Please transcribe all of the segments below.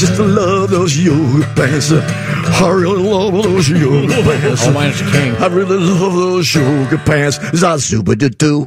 just love those yoga pants. I really love those yoga pants. Oh, mine's king. I really love those yoga pants. Is that super do?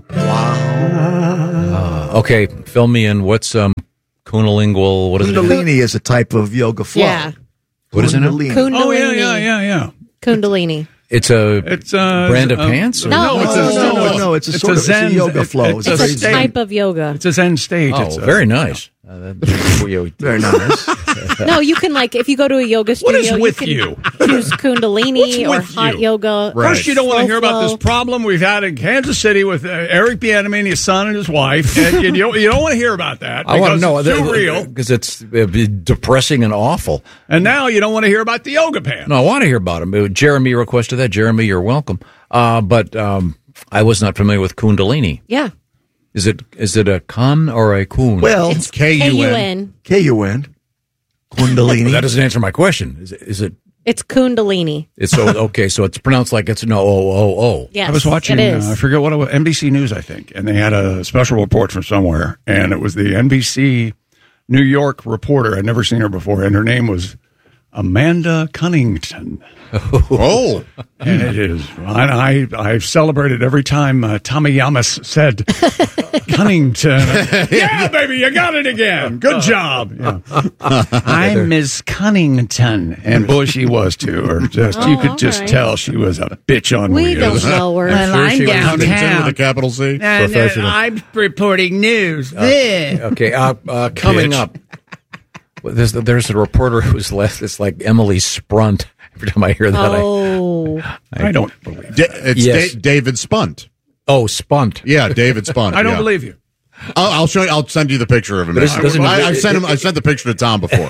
Wow. Okay, fill me in. What's Kundalini? What is it? Kundalini is a type of yoga flow. Yeah. What is it? Kundalini. Oh, yeah. Kundalini. It's a brand of pants? Or? No, It's a sort of Zen yoga flow. It's It's a type of yoga. It's a Zen state. Oh, very nice. Very nice. No, you can, like, if you go to a yoga studio, What is with you can choose Kundalini or hot yoga. First, you don't want to hear about this Slow problem we've had in Kansas City with Eric Bieniemy, his son, and his wife. And you don't want to hear about that. I want to know. It's too real. Because it's depressing and awful. And now you don't want to hear about the yoga pants. No, I want to hear about them. Jeremy requested that. Jeremy, you're welcome. But I was not familiar with Kundalini. Yeah. Is it a kun or a kun? Well, It's K-U-N. K-U-N. Kundalini. That doesn't answer my question. Is it? It's Kundalini. It's so okay. So it's pronounced like it's no O. Yes, I was watching, it is. I forget what it was, NBC News, I think, and they had a special report from somewhere, and it was the NBC New York reporter. I'd never seen her before, and her name was Amanda Cunnington. Oh, And it is. I've celebrated every time Tommy Yamas said Cunnington. Yeah, baby, you got it again. Good job. Yeah. I'm Miss Cunnington. And boy, she was too. Or just you could just right. tell she was a bitch on We wheels. don't know her. Cunnington with a capital C. Professional. I'm reporting news. Okay. Coming Bitch. up. There's a reporter who's left. It's like Emily Sprunt. Every time I hear that, I don't believe it. It's Yes. David Spunt. Spunt. Yeah, David Spunt. I don't yeah. believe you. I'll show you. I'll send you the picture of him. But I've sent the picture to Tom before.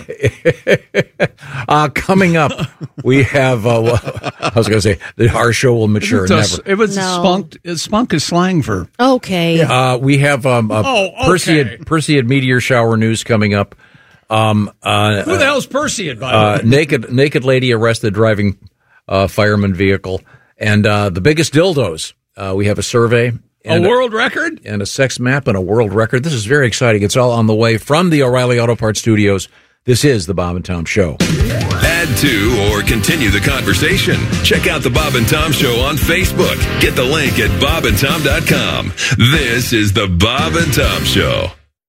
Coming up, we have. I was going to say our show will mature. Never. It was No. spunk. Spunk is slang for. Okay. We have okay. Perseid meteor shower news coming up. Who the hell's Perseid, by the way? Naked lady arrested driving fireman vehicle, and the biggest dildos. We have a survey, A world record? and a sex map, and a world record. This is very exciting. It's all on the way from the O'Reilly Auto Parts Studios. This is the Bob and Tom Show. Add to or continue the conversation. Check out the Bob and Tom Show on Facebook. Get the link at bobandtom.com. This is the Bob and Tom Show.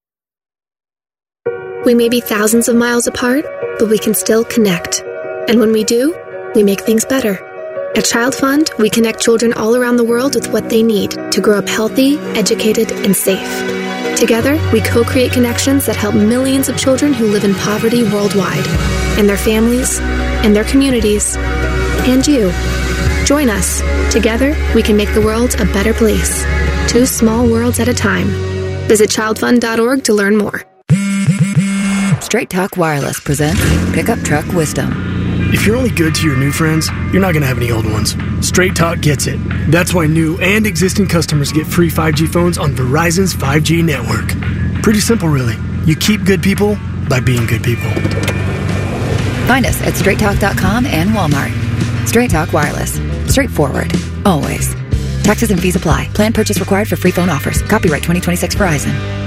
We may be thousands of miles apart, but we can still connect. And when we do, we make things better. At Child Fund, we connect children all around the world with what they need to grow up healthy, educated, and safe. Together, we co-create connections that help millions of children who live in poverty worldwide, and their families, and their communities, and you. Join us. Together, we can make the world a better place. 2 small worlds at a time. Visit childfund.org to learn more. Straight Talk Wireless presents Pickup Truck Wisdom. If you're only good to your new friends, you're not going to have any old ones. Straight Talk gets it. That's why new and existing customers get free 5G phones on Verizon's 5G network. Pretty simple, really. You keep good people by being good people. Find us at straighttalk.com and Walmart. Straight Talk Wireless. Straightforward. Always. Taxes and fees apply. Plan purchase required for free phone offers. Copyright 2026 Verizon.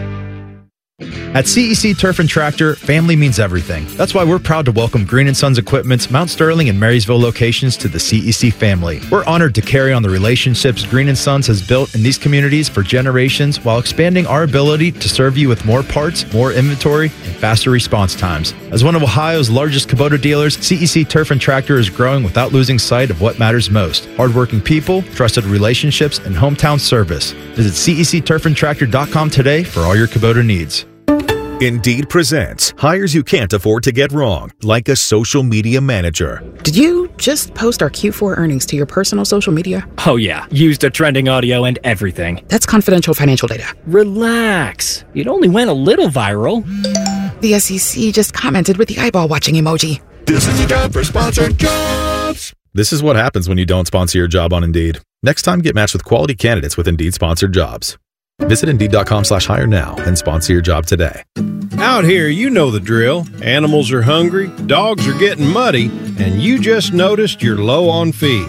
At CEC Turf and Tractor, family means everything. That's why we're proud to welcome Green & Sons Equipment's Mount Sterling and Marysville locations to the CEC family. We're honored to carry on the relationships Green & Sons has built in these communities for generations while expanding our ability to serve you with more parts, more inventory, and faster response times. As one of Ohio's largest Kubota dealers, CEC Turf and Tractor is growing without losing sight of what matters most. Hardworking people, trusted relationships, and hometown service. Visit CECTurfandTractor.com today for all your Kubota needs. Indeed presents hires you can't afford to get wrong, like a social media manager. Did you just post our Q4 earnings to your personal social media? Oh yeah, used a trending audio and everything. That's confidential financial data. Relax. It only went a little viral. The SEC just commented with the eyeball watching emoji. This is the time for sponsored jobs. This is what happens when you don't sponsor your job on Indeed. Next time, get matched with quality candidates with Indeed sponsored jobs. Visit Indeed.com/hire now and sponsor your job today. Out here, you know the drill. Animals are hungry, dogs are getting muddy, and you just noticed you're low on feed.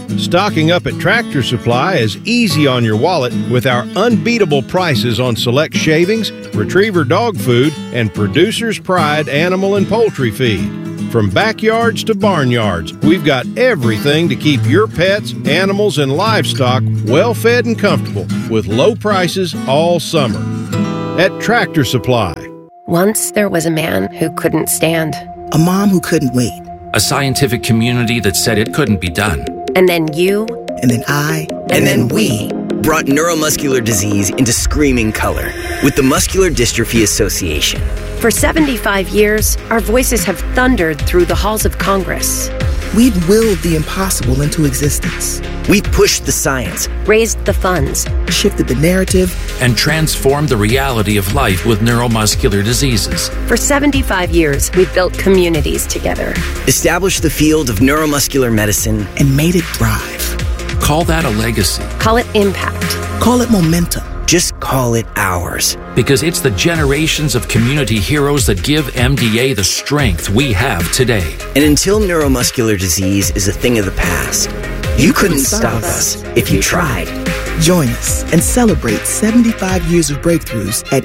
Stocking up at Tractor Supply is easy on your wallet with our unbeatable prices on select shavings, retriever dog food, and Producer's Pride animal and poultry feed. From backyards to barnyards, we've got everything to keep your pets, animals, and livestock well fed and comfortable with low prices all summer. At Tractor Supply. Once there was a man who couldn't stand. A mom who couldn't wait. A scientific community that said it couldn't be done. And then you. And then I. And then we brought neuromuscular disease into screaming color with the Muscular Dystrophy Association. For 75 years, our voices have thundered through the halls of Congress. We've willed the impossible into existence. We pushed the science, raised the funds, shifted the narrative, and transformed the reality of life with neuromuscular diseases. For 75 years, we've built communities together, established the field of neuromuscular medicine, and made it thrive. Call that a legacy. Call it impact. Call it momentum. Just call it ours. Because it's the generations of community heroes that give MDA the strength we have today. And until neuromuscular disease is a thing of the past, you couldn't stop us if you tried. Join us and celebrate 75 years of breakthroughs at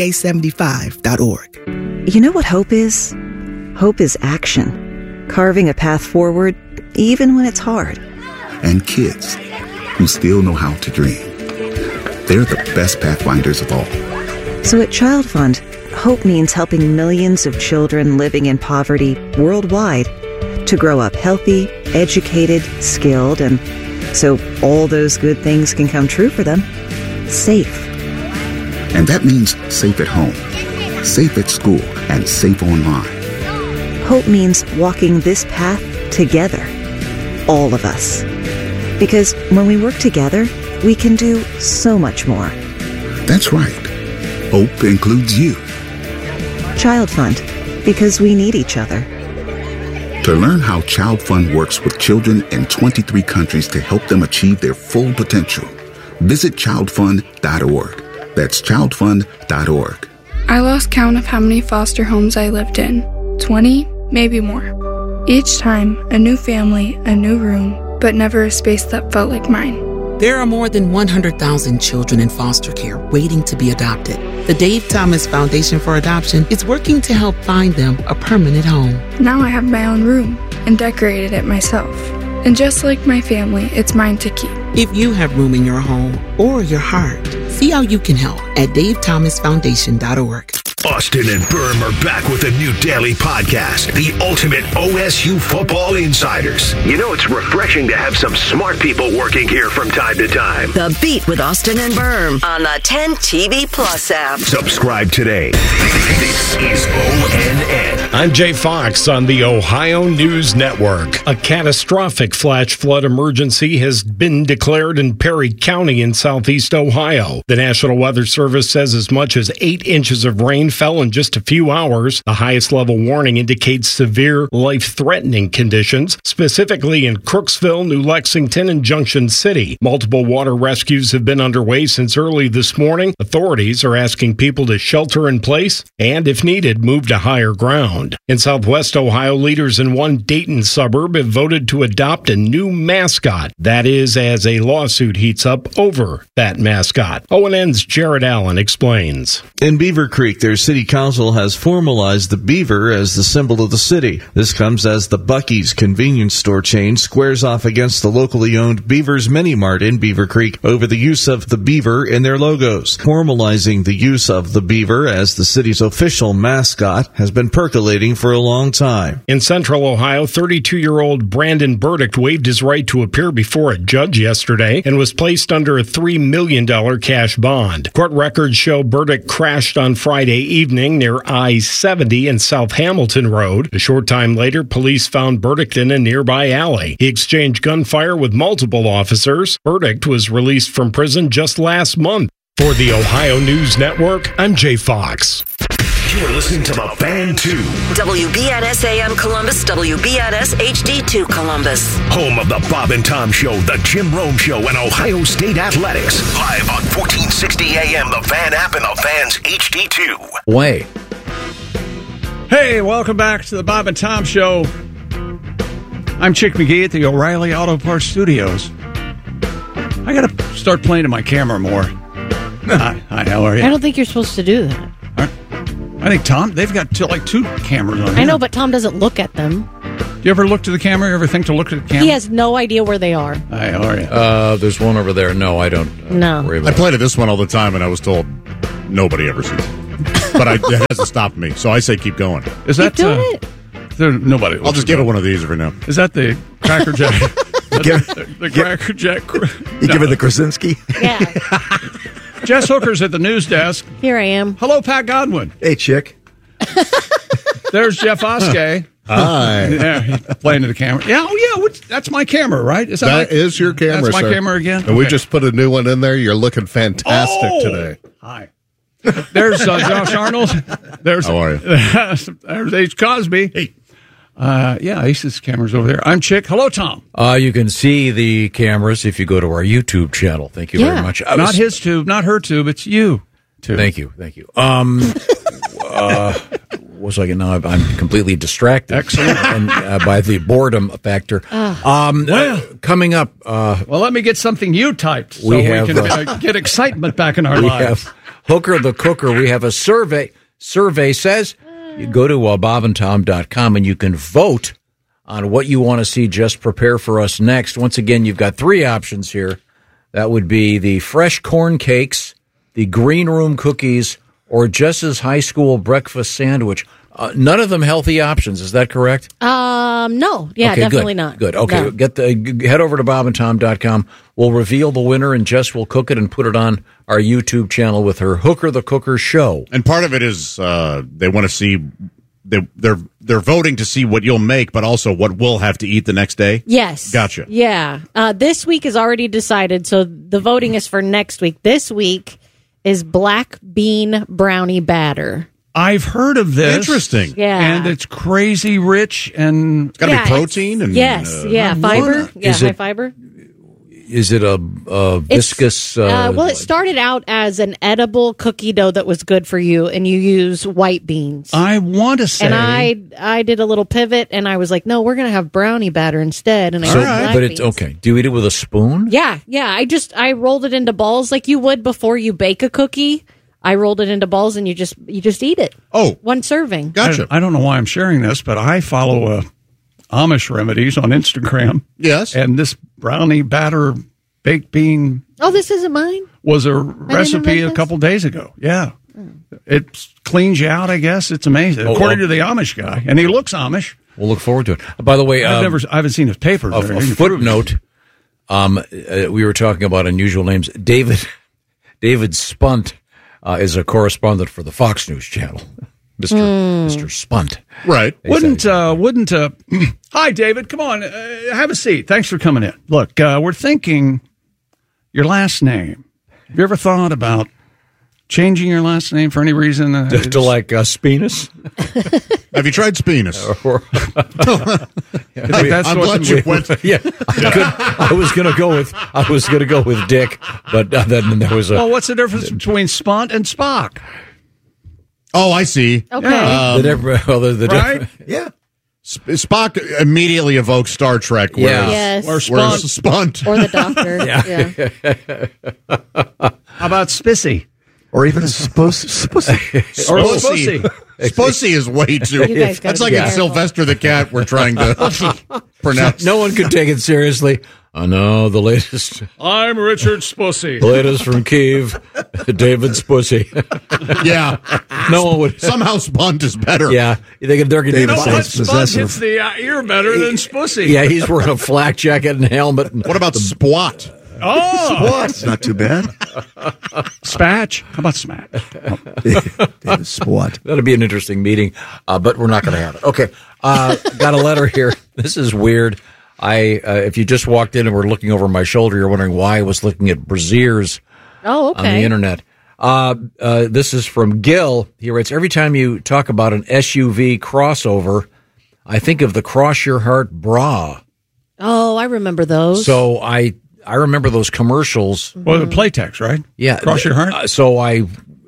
MDA75.org. You know what hope is? Hope is action. Carving a path forward, even when it's hard. And kids who still know how to dream. They're the best pathfinders of all. So at Child Fund, hope means helping millions of children living in poverty worldwide to grow up healthy, educated, skilled, and so all those good things can come true for them, safe. And that means safe at home, safe at school, and safe online. Hope means walking this path together, all of us. Because when we work together, we can do so much more. That's right. Hope includes you. Child Fund, because we need each other. To learn how Child Fund works with children in 23 countries to help them achieve their full potential, visit childfund.org. That's childfund.org. I lost count of how many foster homes I lived in. 20, maybe more. Each time, a new family, a new room, but never a space that felt like mine. There are more than 100,000 children in foster care waiting to be adopted. The Dave Thomas Foundation for Adoption is working to help find them a permanent home. Now I have my own room and decorated it myself. And just like my family, it's mine to keep. If you have room in your home or your heart, see how you can help at davethomasfoundation.org. Austin and Berm are back with a new daily podcast, The Ultimate OSU Football Insiders. You know, it's refreshing to have some smart people working here from time to time. The Beat with Austin and Berm on the 10 TV Plus app. Subscribe today. This is ONN. I'm Jay Fox on the Ohio News Network. A catastrophic flash flood emergency has been declared in Perry County in southeast Ohio. The National Weather Service says as much as 8 inches of rain fell in just a few hours. The highest level warning indicates severe, life-threatening conditions, specifically in Crooksville, New Lexington, and Junction City. Multiple water rescues have been underway since early this morning. Authorities are asking people to shelter in place and, if needed, move to higher ground. In southwest Ohio, leaders in one Dayton suburb have voted to adopt a new mascot. That is, as a lawsuit heats up over that mascot. ONN's Jared Allen explains. In Beaver Creek, their city council has formalized the beaver as the symbol of the city. This comes as the Buc-ee's convenience store chain squares off against the locally owned Beaver's Mini Mart in Beaver Creek over the use of the beaver in their logos. Formalizing the use of the beaver as the city's official mascot has been percolating for a long time. In central Ohio, 32-year-old Brandon Burdick waived his right to appear before a judge yesterday and was placed under a $3 million cash bond. Court records show Burdick crashed on Friday evening near I-70 and South Hamilton Road. A short time later, police found Burdick in a nearby alley. He exchanged gunfire with multiple officers. Burdick was released from prison just last month. For the Ohio News Network, I'm Jay Fox. You're listening to The Fan 2. WBNS AM Columbus, WBNS HD2 Columbus. Home of the Bob and Tom Show, The Jim Rome Show, and Ohio State Athletics. Live on 1460 AM, The Fan app, and The Fan's HD2. Way. Hey, welcome back to the Bob and Tom Show. I'm Chick McGee at the O'Reilly Auto Parts Studios. I got to start playing to my camera more. Hi, how are you? I don't think you're supposed to do that. I think Tom, they've got like 2 cameras on here. I know, but Tom doesn't look at them. Do you ever look to the camera? You ever think to look at the camera? He has no idea where they are. Hi, how are you? There's one over there. No, I don't. No. Worry I about play to this one all the time, and I was told nobody ever sees it. But it hasn't stopped me, so I say keep going. Is that nobody? I'll just give it one of these every now. Is that the Cracker Jack? the Cracker Jack. You give it the Krasinski? Yeah. Jess Hooker's at the news desk. Here I am. Hello, Pat Godwin. Hey, Chick. There's Jeff Oskey. Hi. Yeah, he's playing to the camera. Yeah, that's my camera, right? That is your camera, That's my sir. camera again? And we just put a new one in there. You're looking fantastic today. Hi. There's Josh Arnold. How are you? There's H. Cosby. Hey. Ace's camera's over there. I'm Chick. Hello, Tom. You can see the cameras if you go to our YouTube channel. Thank you very much. Not his tube, not her tube. It's you tube. Thank you. Was like now I'm completely distracted. Excellent. And, by the boredom factor. Coming up. Well, let me get something you typed so we we have, can get excitement back in our we lives. have Hooker the Cooker. We have a survey. Survey says you go to bobandtom.com and you can vote on what you want to see Just Prepare for Us next. Once again, you've got 3 options here. That would be the fresh corn cakes, the green room cookies, or Jess's high school breakfast sandwich. None of them healthy options. Is that correct? No. Yeah, okay, definitely good, not. Good. Okay, No. Head over to bobandtom.com. We'll reveal the winner, and Jess will cook it and put it on our YouTube channel with her Hooker the Cooker show. And part of it is they want to see they're voting to see what you'll make, but also what we'll have to eat the next day. Yes. Gotcha. Yeah. This week is already decided, so the voting is for next week. This week is black bean brownie batter. I've heard of this. Interesting. Yeah. And it's crazy rich and it's got to be protein and fiber. Yeah, high fiber. Is it a viscous? Well, it started out as an edible cookie dough that was good for you, and you use white beans. I want to say, and I did a little pivot, and I was like, no, we're going to have brownie batter instead. And I used black but beans. it's okay. Do you eat it with a spoon? Yeah. I rolled it into balls like you would before you bake a cookie. I rolled it into balls, and you just eat it. Oh, one serving. Gotcha. I don't know why I'm sharing this, but I follow Amish Remedies on Instagram. Yes. And this brownie batter baked bean. Oh, this isn't mine? Was a recipe a couple days ago. Yeah. It cleans you out, I guess. It's amazing. According to the Amish guy. And he looks Amish. We'll look forward to it. By the way, I haven't seen his papers. A footnote. We were talking about unusual names. David Spunt is a correspondent for the Fox News Channel. Mr. Spunt. Right. Wouldn't hi, David, come on, have a seat. Thanks for coming in. Look, we're thinking your last name. Have you ever thought about changing your last name for any reason? To like Spinas? Have you tried Spinas? I'm glad you went. Yeah, I was going to go with Dick, but then there was a. Well, what's the difference between Spunt and Spock? Oh, I see. Okay. Right? Yeah. Spock immediately evokes Star Trek. Yes. Or Spunt. Or the Doctor. How about Spissy? Or even Spussy. Or Spussy. Spussy is way too. That's like in Sylvester the Cat we're trying to pronounce. No one could take it seriously. I know the latest. I'm Richard Spussy. The latest from Kiev, David Spussy. Yeah. No one would. Somehow Spunt is better. Yeah. They're going to Spunt hits the ear better than Spussy. Yeah, he's wearing a flak jacket and helmet. What about Spwat? Oh, That's not too bad. Spatch. How about Smack? Spot. That'll be an interesting meeting, but we're not going to have it. Okay. Got a letter here. This is weird. If you just walked in and were looking over my shoulder, you're wondering why I was looking at brassieres on the internet. This is from Gil. He writes, every time you talk about an SUV crossover, I think of the Cross Your Heart bra. Oh, I remember those. So I remember those commercials. Well, the Playtex, right? Yeah. Cross Your Heart? So I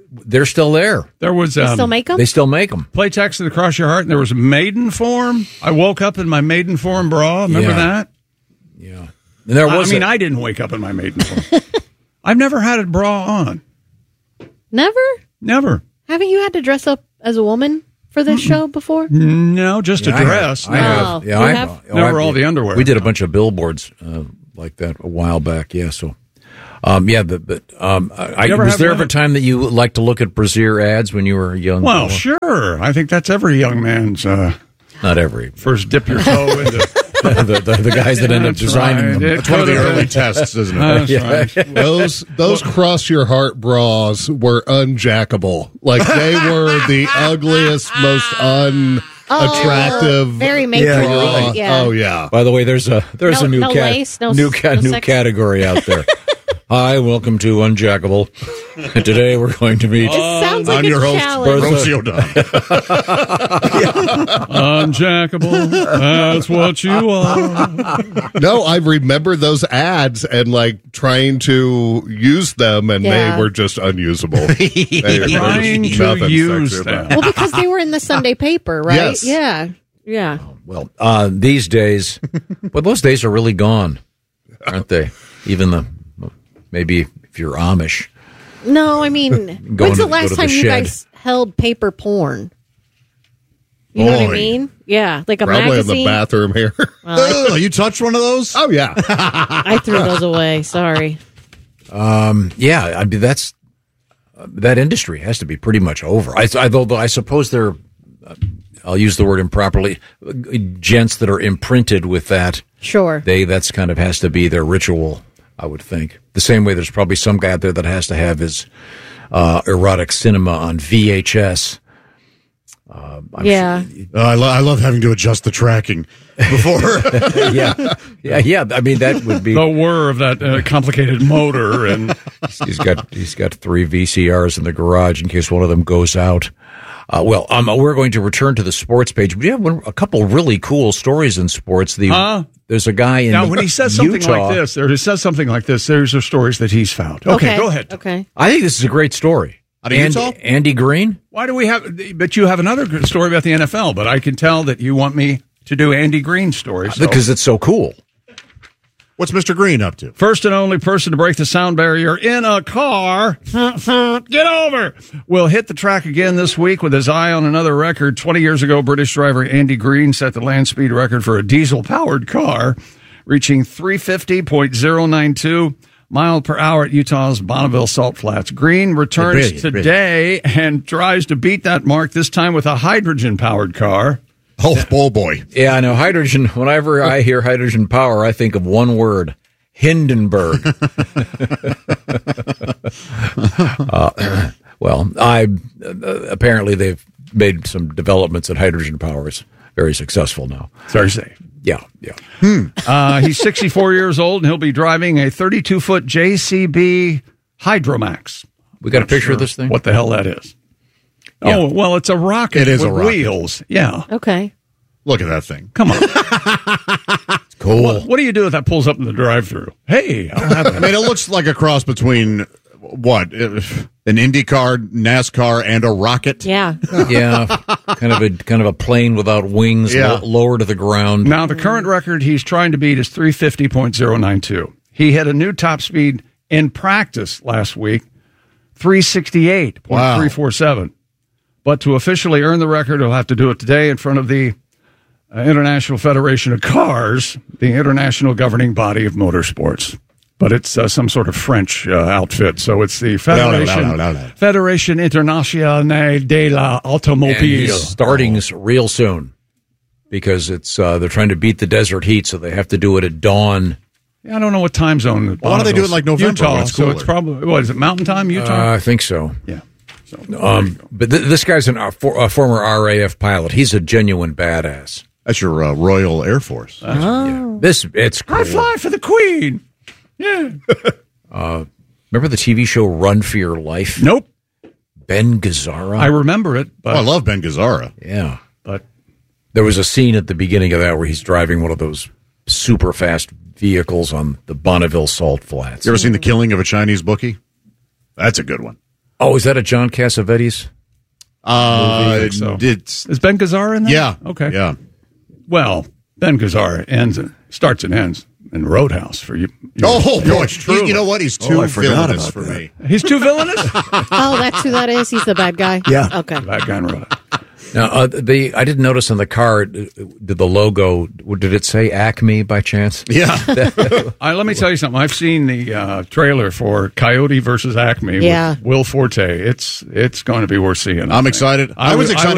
they're still there. There was They still make them? They still make them. Play Texas Across Your Heart, and there was maiden form. I woke up in my maiden form bra. Remember that? Yeah. And there was I didn't wake up in my maiden form. I've never had a bra on. Never? Haven't you had to dress up as a woman for this show before? No, just a dress. I have. You have? Never all the underwear. We did a bunch of billboards like that a while back. Yeah. So, was there ever a time that you liked to look at brassiere ads when you were a young? Well, fellow? sure. I think that's every young man's. Not every. First, dip your toe into. the guys that end up designing them. That's one of the early tests, isn't it? That's right. Those Cross Your Heart bras were unjackable. Like, they were the ugliest, most unattractive. Very matronly. Yeah. Oh, yeah. By the way, there's a new lace, no new sex. category out there. Hi, welcome to Unjackable. Today we're going to meet. Sounds like I'm a your host, challenge. Rosie O'Donnell. Unjackable, that's what you are. No, I remember those ads and like trying to use them, and they were just unusable. Trying to use them. Well, because they were in the Sunday paper, right? Yes. Yeah. Well, these days, those days are really gone, aren't they? Even maybe if you're Amish. No, I mean, when's the last time you guys held paper porn? You know what I mean? Yeah, like a Probably magazine. in the bathroom here. You touched one of those? Oh, yeah. I threw those away. Sorry. I mean, that industry has to be pretty much over. Although I suppose they're, I'll use the word improperly, gents that are imprinted with that. Sure. That's kind of has to be their ritual, I would think. The same way there's probably some guy out there that has to have his erotic cinema on VHS. Yeah. I love having to adjust the tracking before. Yeah. I mean, that would be the whir of that complicated motor, and he's got 3 VCRs in the garage in case one of them goes out. We're going to return to the sports page. We have a couple really cool stories in sports. There's a guy in when he says something Utah, like this, or he says something like this, there's the stories that he's found. Okay, go ahead. Okay. I think this is a great story. Andy Green? Why do we have? But you have another good story about the NFL. But I can tell that you want me to do Andy Green's story because it's so cool. What's Mr. Green up to? First and only person to break the sound barrier in a car. Get over. Will hit the track again this week with his eye on another record. 20 years ago, British driver Andy Green set the land speed record for a diesel-powered car, reaching 350.092 miles per hour at Utah's Bonneville Salt Flats. Green returns today and tries to beat that mark, this time with a hydrogen-powered car. Oh, boy. Yeah, I know. Hydrogen, whenever I hear hydrogen power, I think of one word, Hindenburg. Apparently they've made some developments in hydrogen power. It's very successful now. Sorry to say. Yeah. He's 64 years old, and he'll be driving a 32-foot JCB Hydromax. We got a picture of this thing? What the hell that is. Yeah. Oh, well, it's a rocket with a wheels. Yeah. Okay. Look at that thing. Come on. It's cool. What do you do if that pulls up in the drive-thru? Hey, I'll have that. I mean, it looks like a cross between, what, an IndyCar, NASCAR, and a rocket? Yeah. Yeah. Kind of a plane without wings, lower to the ground. Now, the current record he's trying to beat is 350.092. He hit a new top speed in practice last week, 368.347. But to officially earn the record, he'll have to do it today in front of the International Federation of Cars, the international governing body of motorsports. But it's some sort of French outfit, so it's the Fédération Internationale de l'Automobile. And he's starting real soon because it's they're trying to beat the desert heat, so they have to do it at dawn. Yeah, I don't know what time zone. Why don't they do it like November? Utah, so it's probably, what is it, Mountain Time, Utah? I think so. Yeah. So, but this guy's a former RAF pilot. He's a genuine badass. That's your Royal Air Force. Yeah. It's cool. I fly for the Queen. Yeah. Remember the TV show Run for Your Life? Nope. Ben Gazzara. I remember it. But I love Ben Gazzara. Yeah. But there was a scene at the beginning of that where he's driving one of those super fast vehicles on the Bonneville Salt Flats. You ever seen The Killing of a Chinese Bookie? That's a good one. Oh, is that a John Cassavetes? Is Ben Gazzara in there? Yeah. Okay. Yeah. Well, Ben Gazzara starts and ends in Roadhouse for you. Boy, you know what? He's too villainous for me. He's too villainous? Oh, that's who that is? He's the bad guy? Yeah. Okay. Bad guy in Roadhouse. Now, I didn't notice in the car, did the logo, did it say Acme by chance? Yeah. Let me tell you something. I've seen the trailer for Coyote versus Acme with Will Forte. It's going to be worth seeing. I'm excited. I was excited